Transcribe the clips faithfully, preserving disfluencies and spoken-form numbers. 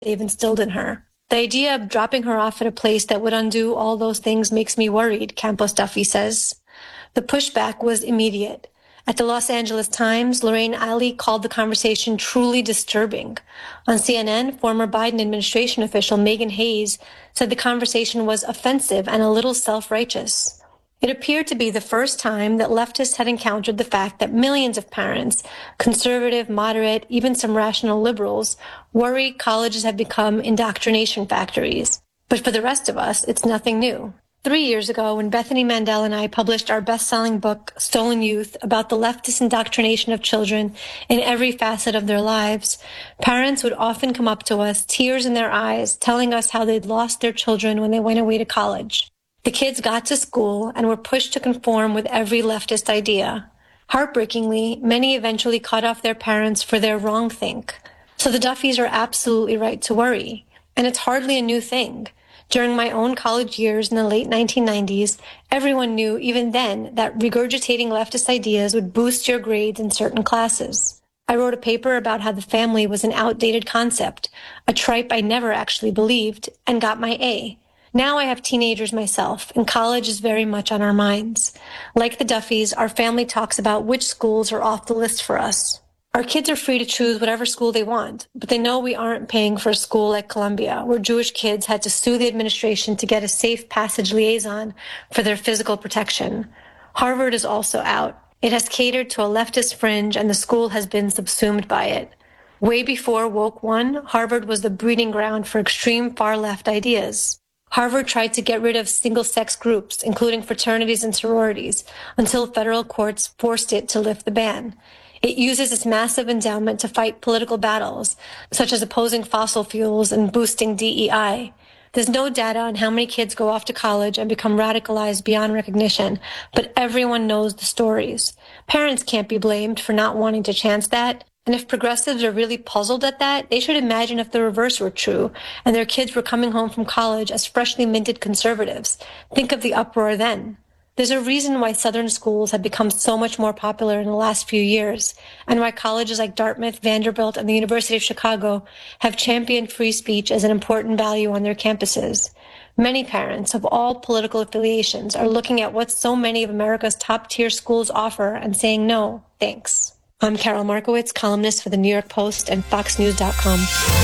they've instilled in her. The idea of dropping her off at a place that would undo all those things makes me worried, Campos Duffy says. The pushback was immediate. At the Los Angeles Times, Lorraine Alley called the conversation truly disturbing. On C N N, former Biden administration official Megan Hayes said the conversation was offensive and a little self-righteous. It appeared to be the first time that leftists had encountered the fact that millions of parents, conservative, moderate, even some rational liberals, worry colleges have become indoctrination factories. But for the rest of us, it's nothing new. Three years ago, when Bethany Mandel and I published our best-selling book, Stolen Youth, about the leftist indoctrination of children in every facet of their lives, parents would often come up to us, tears in their eyes, telling us how they'd lost their children when they went away to college. The kids got to school and were pushed to conform with every leftist idea. Heartbreakingly, many eventually cut off their parents for their wrongthink. So the Duffys are absolutely right to worry. And it's hardly a new thing. During my own college years in the late nineteen nineties, everyone knew even then that regurgitating leftist ideas would boost your grades in certain classes. I wrote a paper about how the family was an outdated concept, a tripe I never actually believed, and got my A. Now I have teenagers myself, and college is very much on our minds. Like the Duffys, our family talks about which schools are off the list for us. Our kids are free to choose whatever school they want, but they know we aren't paying for a school like Columbia, where Jewish kids had to sue the administration to get a safe passage liaison for their physical protection. Harvard is also out. It has catered to a leftist fringe, and the school has been subsumed by it. Way before Woke One, Harvard was the breeding ground for extreme far-left ideas. Harvard tried to get rid of single-sex groups, including fraternities and sororities, until federal courts forced it to lift the ban. It uses its massive endowment to fight political battles, such as opposing fossil fuels and boosting D E I. There's no data on how many kids go off to college and become radicalized beyond recognition, but everyone knows the stories. Parents can't be blamed for not wanting to chance that, and if progressives are really puzzled at that, they should imagine if the reverse were true, and their kids were coming home from college as freshly minted conservatives. Think of the uproar then. There's a reason why Southern schools have become so much more popular in the last few years, and why colleges like Dartmouth, Vanderbilt, and the University of Chicago have championed free speech as an important value on their campuses. Many parents of all political affiliations are looking at what so many of America's top-tier schools offer and saying no, thanks. I'm Carol Markowitz, columnist for the New York Post and Fox News dot com.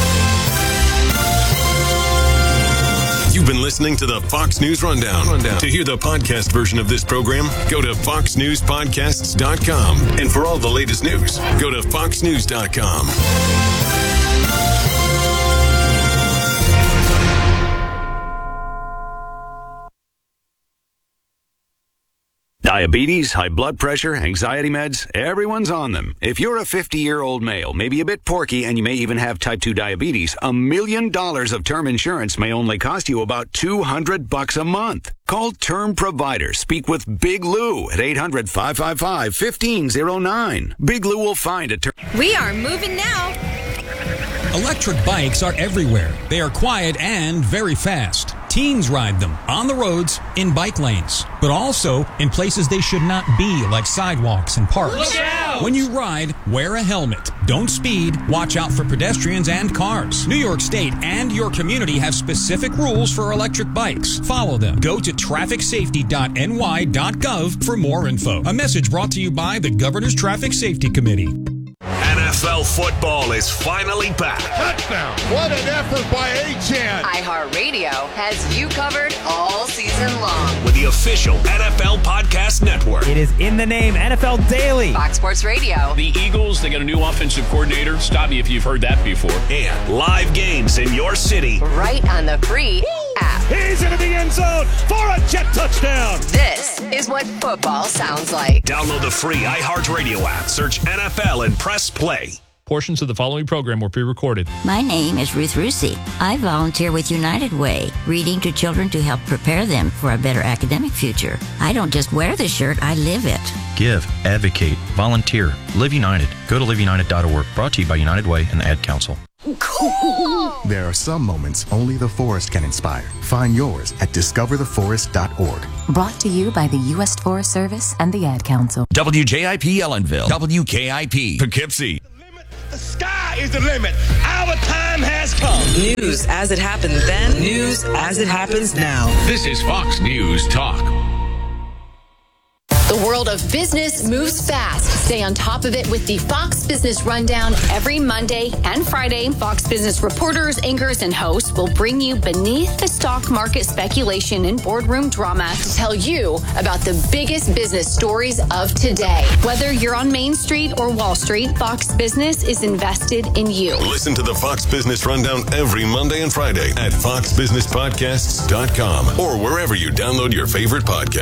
You've been listening to the Fox News Rundown. Rundown. To hear the podcast version of this program, go to fox news podcasts dot com. And for all the latest news, go to fox news dot com. Diabetes, high blood pressure, anxiety meds, everyone's on them. If you're a fifty-year-old male, maybe a bit porky, and you may even have type two diabetes, a million dollars of term insurance may only cost you about two hundred bucks a month. Call Term Provider. Speak with Big Lou at eight hundred, five five five, one five zero nine. Big Lou will find a term. We are moving now. Electric bikes are everywhere. They are quiet and very fast. Teens ride them on the roads, in bike lanes, but also in places they should not be, like sidewalks and parks. Look out! When you ride, wear a helmet. Don't speed. Watch out for pedestrians and cars. New York State and your community have specific rules for electric bikes. Follow them. Go to traffic safety dot n y dot gov for more info. A message brought to you by the Governor's Traffic Safety Committee. N F L football is finally back. Touchdown. What an effort by Achane. iHeartRadio has you covered all season long. With the official N F L Podcast Network. It is in the name, N F L Daily. Fox Sports Radio. The Eagles, they got a new offensive coordinator. Stop me if you've heard that before. And live games in your city. Right on the free Woo! App. He's into the end zone for a jet touchdown. This is what football sounds like. Download the free iHeartRadio app. Search N F L and press play. Portions of the following program were pre-recorded. My name is Ruth Rusi. I volunteer with United Way, reading to children to help prepare them for a better academic future. I don't just wear the shirt, I live it. Give, advocate, volunteer, Live United. Go to live united dot org. Brought to you by United Way and the Ad Council. Cool. There are some moments only the forest can inspire. Find yours at discover the forest dot org. Brought to you by the U S Forest Service and the Ad Council. W J I P Ellenville. W K I P Poughkeepsie. The sky is the limit. Our time has come. News as it happened then, news as it happens now. This is Fox News Talk. The world of business moves fast. Stay on top of it with the Fox Business Rundown every Monday and Friday. Fox Business reporters, anchors, and hosts will bring you beneath the stock market speculation and boardroom drama to tell you about the biggest business stories of today. Whether you're on Main Street or Wall Street, Fox Business is invested in you. Listen to the Fox Business Rundown every Monday and Friday at fox business podcasts dot com or wherever you download your favorite podcast.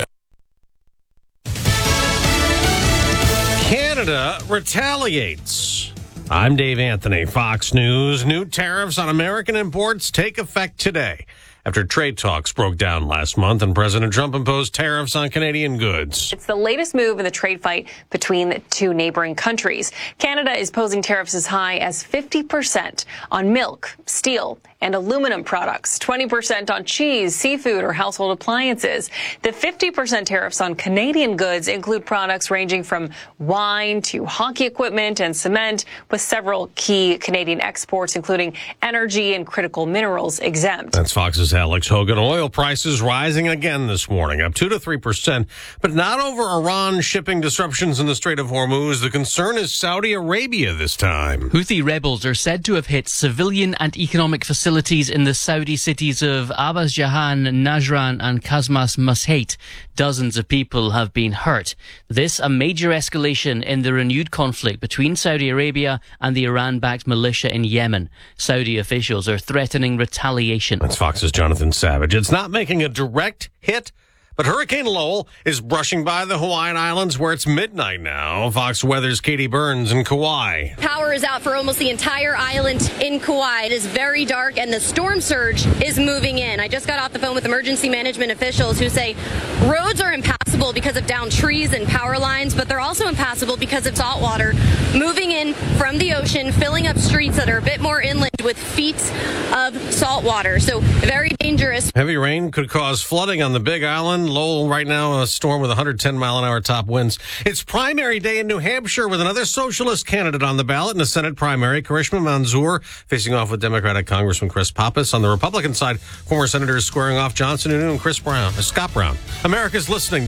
Canada retaliates. I'm Dave Anthony, Fox News. New tariffs on American imports take effect today after trade talks broke down last month and President Trump imposed tariffs on Canadian goods. It's the latest move in the trade fight between the two neighboring countries. Canada is posing tariffs as high as fifty percent on milk, steel, and aluminum products, twenty percent on cheese, seafood, or household appliances. The fifty percent tariffs on Canadian goods include products ranging from wine to hockey equipment and cement, with several key Canadian exports, including energy and critical minerals, exempt. That's Fox's Alex Hogan. Oil prices rising again this morning, up two to three percent, but not over Iran shipping disruptions in the Strait of Hormuz. The concern is Saudi Arabia this time. Houthi rebels are said to have hit civilian and economic facilities in the Saudi cities of Abbas Jahan, Najran, and Kazmas Masheit. Dozens of people have been hurt. This a major escalation in the renewed conflict between Saudi Arabia and the Iran-backed militia in Yemen. Saudi officials are threatening retaliation. That's Fox's Jonathan Savage. It's not making a direct hit, but Hurricane Lowell is brushing by the Hawaiian Islands where it's midnight now. Fox Weather's Katie Burns in Kauai. Power is out for almost the entire island in Kauai. It is very dark and the storm surge is moving in. I just got off the phone with emergency management officials who say roads are impassable because of downed trees and power lines, but they're also impassable because of salt water moving in from the ocean, filling up streets that are a bit more inland with feet of salt water. So very dangerous. Heavy rain could cause flooding on the Big Island. Lowell right now, a storm with one hundred ten mile an hour top winds. It's primary day in New Hampshire with another socialist candidate on the ballot in the Senate primary. Karishma Manzoor facing off with Democratic Congressman Chris Pappas. On the Republican side, former senators squaring off Johnson and and Chris Brown, uh, Scott Brown. America's listening.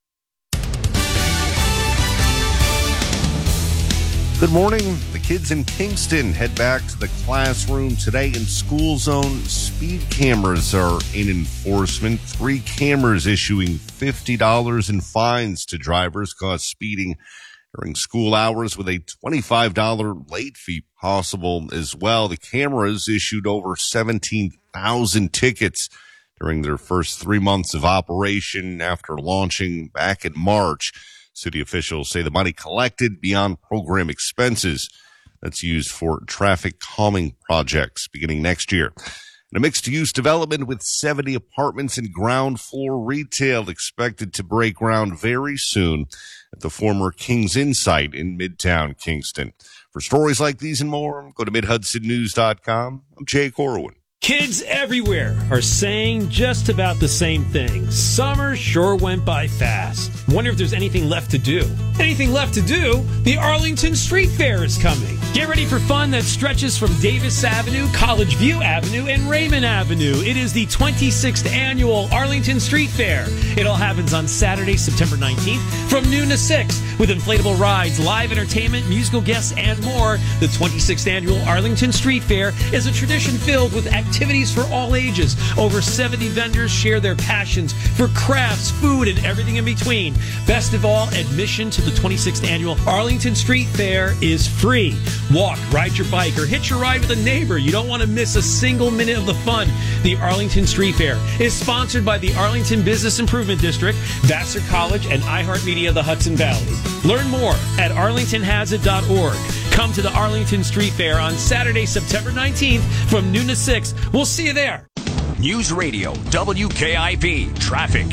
Good morning. The kids in Kingston head back to the classroom today in school zone. Speed cameras are in enforcement. Three cameras issuing fifty dollars in fines to drivers caught speeding during school hours, with a twenty-five dollars late fee possible as well. The cameras issued over seventeen thousand tickets during their first three months of operation after launching back in March. City officials say the money collected beyond program expenses that's used for traffic calming projects beginning next year. And a mixed-use development with seventy apartments and ground floor retail expected to break ground very soon at the former Kings Inn site in Midtown Kingston. For stories like these and more, go to mid hudson news dot com. I'm Jay Corwin. Kids everywhere are saying just about the same thing. Summer sure went by fast. Wonder if there's anything left to do. Anything left to do? The Arlington Street Fair is coming. Get ready for fun that stretches from Davis Avenue, College View Avenue, and Raymond Avenue. It is the twenty-sixth annual Arlington Street Fair. It all happens on Saturday, September nineteenth from noon to six with inflatable rides, live entertainment, musical guests, and more. The twenty-sixth annual Arlington Street Fair is a tradition filled with activities for all ages. Over seventy vendors share their passions for crafts, food, and everything in between. Best of all, admission to the twenty-sixth annual Arlington Street Fair is free. Walk, ride your bike, or hitch a ride with a neighbor. You don't want to miss a single minute of the fun. The Arlington Street Fair is sponsored by the Arlington Business Improvement District, Vassar College, and iHeartMedia the Hudson Valley. Learn more at arlington has it dot org. Come to the Arlington Street Fair on Saturday, September nineteenth from noon to six. We'll see you there. News Radio W K I V Traffic.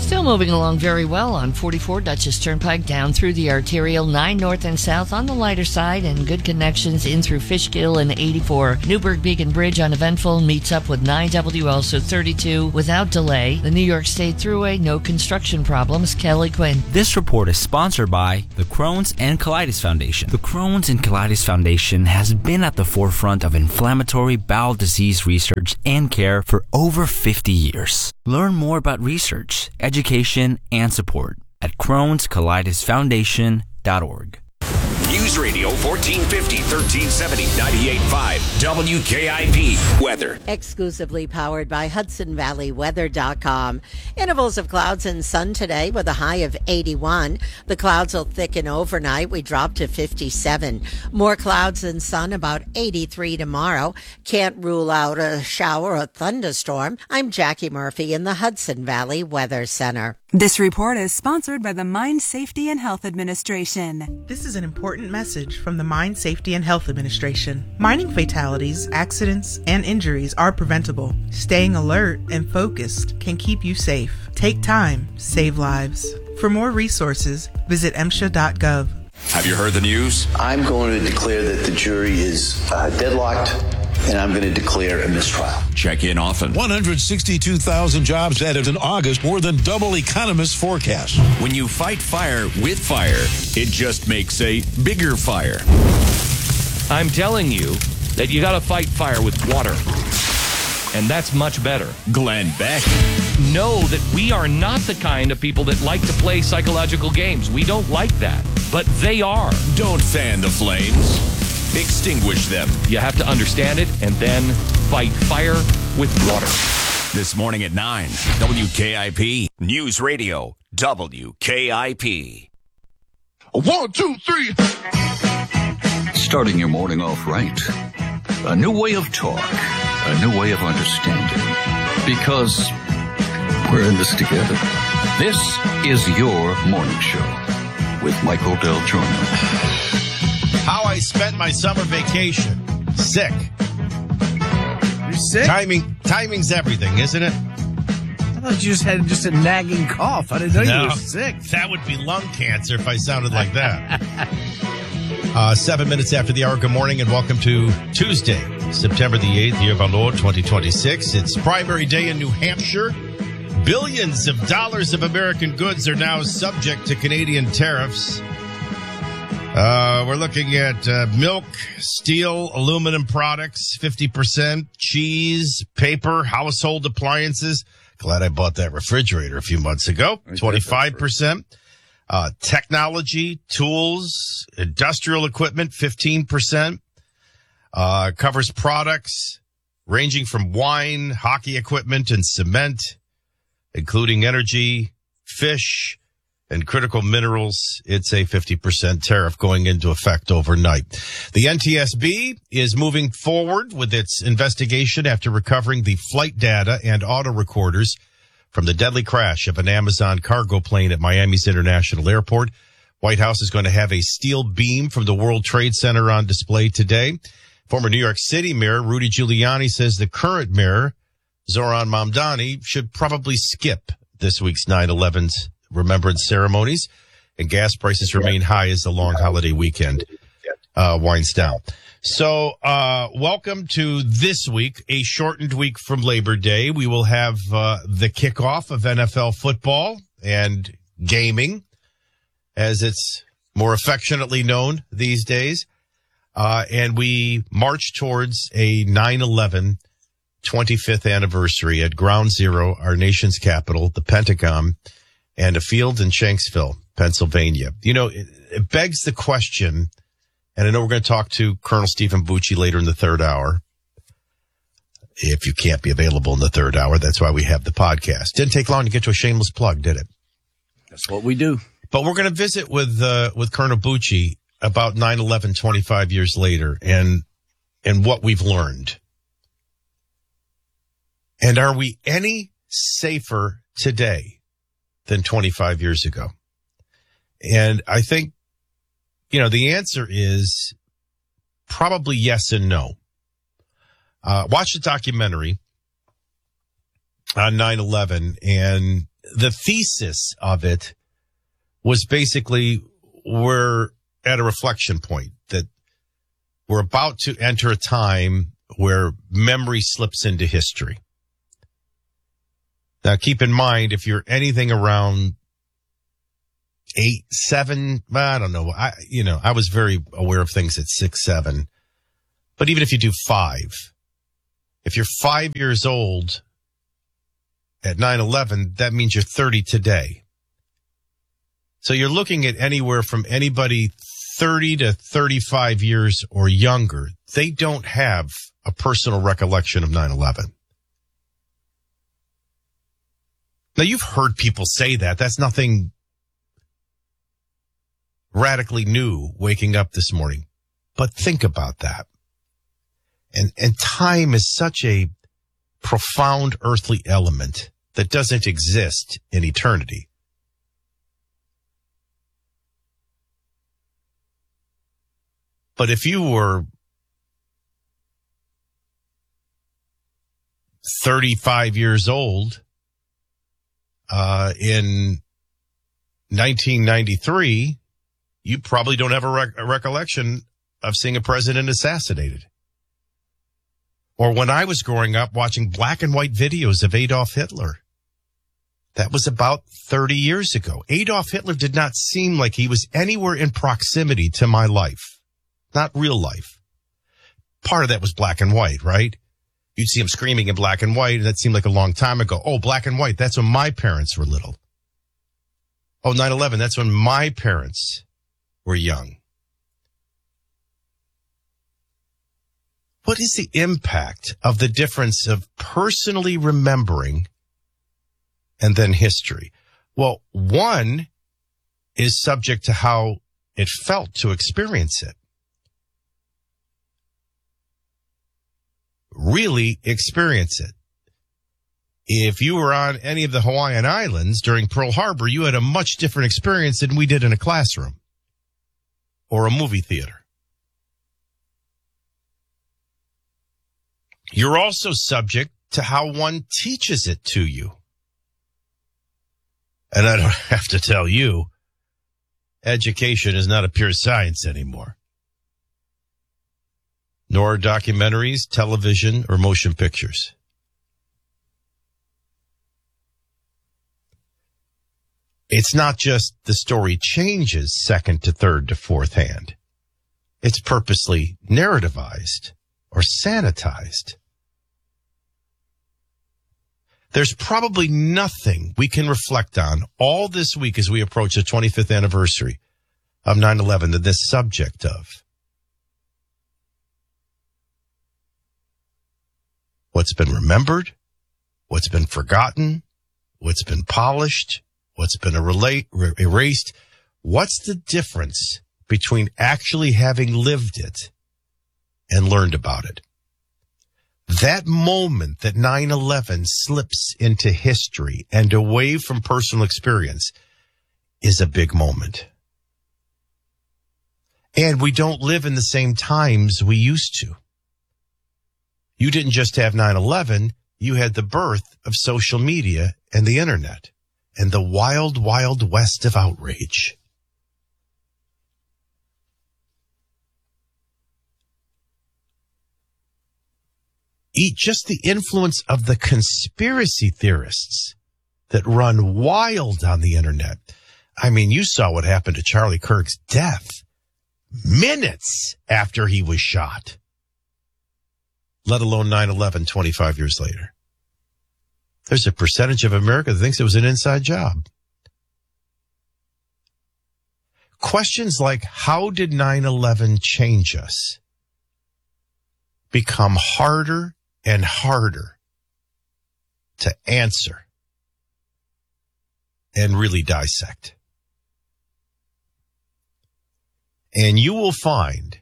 Still moving along very well on forty-four Dutchess Turnpike down through the arterial, nine north and south on the lighter side, and good connections in through Fishkill and eighty-four. Newburgh Beacon Bridge uneventful meets up with nine W, also thirty-two without delay. The New York State Thruway, no construction problems. Kelly Quinn. This report is sponsored by the Crohn's and Colitis Foundation. The Crohn's and Colitis Foundation has been at the forefront of inflammatory bowel disease research and care for over fifty years. Learn more about research, education, and support at crohns colitis foundation dot org. News Radio fourteen fifty, thirteen seventy, ninety-eight point five W K I P Weather. Exclusively powered by Hudson Valley Weather dot com. Intervals of clouds and sun today with a high of eighty-one. The clouds will thicken overnight. We drop to fifty-seven. More clouds and sun, about eighty-three tomorrow. Can't rule out a shower or thunderstorm. I'm Jackie Murphy in the Hudson Valley Weather Center. This report is sponsored by the Mine Safety and Health Administration. This is an important message from the Mine Safety and Health Administration. Mining fatalities, accidents, and injuries are preventable. Staying alert and focused can keep you safe. Take time, save lives. For more resources, visit M S H A dot gov. Have you heard the news? I'm going to declare that the jury is uh, deadlocked, and I'm going to declare a mistrial. Check in often. one hundred sixty-two thousand jobs added in August, more than double economists' forecast. When you fight fire with fire, it just makes a bigger fire. I'm telling you that you got to fight fire with water. And that's much better. Glenn Beck. Know that we are not the kind of people that like to play psychological games. We don't like that. But they are. Don't fan the flames. Extinguish them. You have to understand it and then fight fire with water. This morning at nine, W K I P News Radio, W K I P. One, two, three. Starting your morning off right. A new way of talk. A new way of understanding. Because we're in this together. This is your morning show with Michael Del Giorno. How I spent my summer vacation. Sick. You're sick? Timing, timing's everything, isn't it? I thought you just had just a nagging cough. I didn't know no, you were sick. That would be lung cancer if I sounded like that. uh, seven minutes after the hour, good morning and welcome to Tuesday, September the eighth, year of our Lord, twenty twenty-six. It's primary day in New Hampshire. Billions of dollars of American goods are now subject to Canadian tariffs. Uh, we're looking at uh, milk, steel, aluminum products, fifty percent, cheese, paper, household appliances. Glad I bought that refrigerator a few months ago. twenty-five percent. Uh, technology, tools, industrial equipment, fifteen percent. Uh, covers products ranging from wine, hockey equipment, and cement, including energy, fish, and critical minerals. It's a fifty percent tariff going into effect overnight. The N T S B is moving forward with its investigation after recovering the flight data and auto recorders from the deadly crash of an Amazon cargo plane at Miami's International Airport. White House is going to have a steel beam from the World Trade Center on display today. Former New York City Mayor Rudy Giuliani says the current mayor, Zoran Mamdani, should probably skip this week's nine eleven's remembrance ceremonies, and gas prices remain high as the long holiday weekend uh, winds down. So, uh, welcome to this week, a shortened week from Labor Day. We will have uh, the kickoff of N F L football and gaming, as it's more affectionately known these days. Uh, and we march towards a nine eleven twenty-fifth anniversary at Ground Zero, our nation's capital, the Pentagon, and a field in Shanksville, Pennsylvania. You know, it, it begs the question, and I know we're going to talk to Colonel Stephen Bucci later in the third hour. If you can't be available in the third hour, that's why we have the podcast. Didn't take long to get to a shameless plug, did it? That's what we do. But we're going to visit with uh, with Colonel Bucci about nine eleven twenty-five years later and and what we've learned. And are we any safer today than twenty-five years ago? And I think, you know, the answer is probably yes and no. Uh, watch the documentary on nine eleven, and the thesis of it was basically we're at a reflection point, that we're about to enter a time where memory slips into history. Now, keep in mind, if you're anything around eight, seven, I don't know. I, you know, I was very aware of things at six, seven. But even if you do five, if you're five years old at nine eleven, that means you're thirty today. So you're looking at anywhere from anybody thirty to thirty-five years or younger. They don't have a personal recollection of nine eleven. Now, you've heard people say that. That's nothing radically new waking up this morning. But think about that. And, and time is such a profound earthly element that doesn't exist in eternity. But if you were thirty-five years old uh, in nineteen ninety-three, you probably don't have a, rec- a recollection of seeing a president assassinated. Or when I was growing up watching black and white videos of Adolf Hitler. That was about thirty years ago. Adolf Hitler did not seem like he was anywhere in proximity to my life. Not real life. Part of that was black and white, right? You'd see him screaming in black and white, and that seemed like a long time ago. Oh, black and white, that's when my parents were little. Oh, nine eleven, that's when my parents were young. What is the impact of the difference of personally remembering and then history? Well, one is subject to how it felt to experience it. Really experience it. If you were on any of the Hawaiian Islands during Pearl Harbor, you had a much different experience than we did in a classroom or a movie theater. You're also subject to how one teaches it to you. And I don't have to tell you, education is not a pure science anymore. Nor documentaries, television, or motion pictures. It's not just the story changes second to third to fourth hand. It's purposely narrativized or sanitized. There's probably nothing we can reflect on all this week as we approach the twenty-fifth anniversary of nine eleven than this subject of what's been remembered, what's been forgotten, what's been polished, what's been relate, erased. What's the difference between actually having lived it and learned about it? That moment that nine eleven slips into history and away from personal experience is a big moment. And we don't live in the same times we used to. You didn't just have nine eleven, you had the birth of social media and the internet and the wild, wild west of outrage. Eat just the influence of the conspiracy theorists that run wild on the internet. I mean, you saw what happened to Charlie Kirk's death minutes after he was shot, let alone nine eleven twenty-five years later. There's a percentage of America that thinks it was an inside job. Questions like, how did nine eleven change us, become harder and harder to answer and really dissect. And you will find,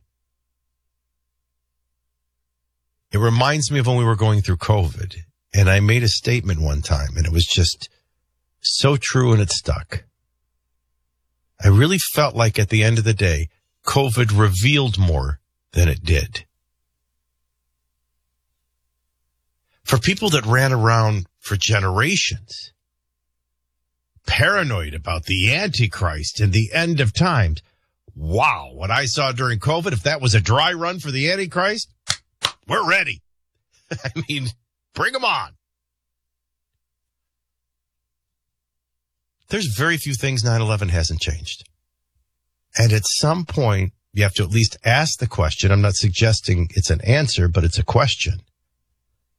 it reminds me of when we were going through COVID, and I made a statement one time, and it was just so true and it stuck. I really felt like at the end of the day, COVID revealed more than it did. For people that ran around for generations paranoid about the Antichrist and the end of times. Wow, what I saw during COVID, if that was a dry run for the Antichrist, we're ready. I mean, bring them on. There's very few things nine eleven hasn't changed. And at some point, you have to at least ask the question. I'm not suggesting it's an answer, but it's a question.